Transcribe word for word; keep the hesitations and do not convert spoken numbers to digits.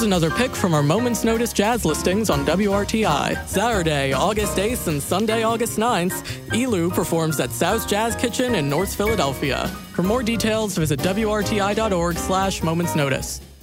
another pick from our Moments Notice jazz listings on W R T I. Saturday, August eighth and Sunday, August ninth, Elu performs at South Jazz Kitchen in North Philadelphia. For more details, visit W R T I dot org slash Moments Notice.